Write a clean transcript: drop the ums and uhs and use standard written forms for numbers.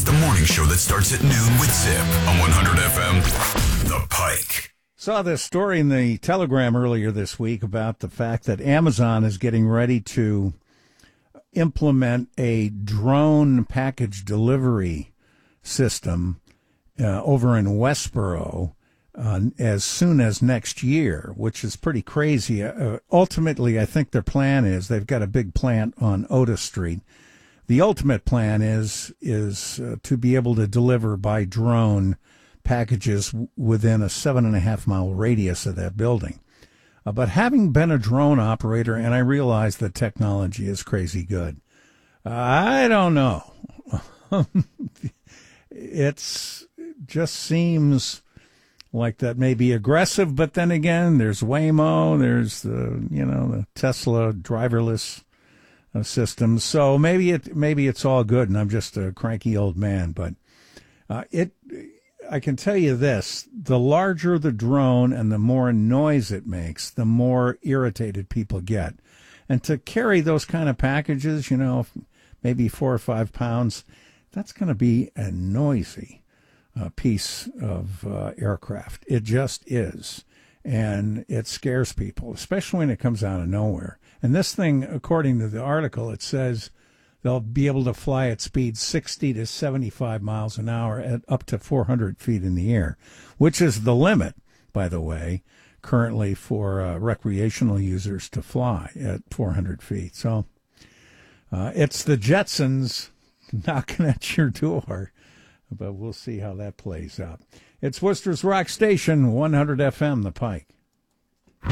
The morning show that starts at noon with Zip on 100 FM, The Pike. Saw this story in the Telegram earlier this week about the fact that Amazon is getting ready to implement a drone package delivery system over in Westboro as soon as next year, which is pretty crazy. Ultimately, I think their plan is they've got a big plant on Otis Street. The ultimate plan is to be able to deliver by drone packages within a 7.5-mile radius of that building. But having been a drone operator, and I realize that technology is crazy good, I don't know. It's just seems like that may be aggressive, but then again, there's Waymo, there's the Tesla driverless systems. So maybe it's all good, and I'm just a cranky old man. But I can tell you this: the larger the drone and the more noise it makes, the more irritated people get. And to carry those kind of packages, maybe 4 or 5 pounds, that's going to be a noisy piece of aircraft. It just is. And it scares people, especially when it comes out of nowhere. And this thing, according to the article, it says they'll be able to fly at speeds 60 to 75 miles an hour at up to 400 feet in the air, which is the limit, by the way, currently for recreational users to fly at 400 feet. So it's the Jetsons knocking at your door, but we'll see how that plays out. It's Worcester's Rock Station, 100 FM, The Pike.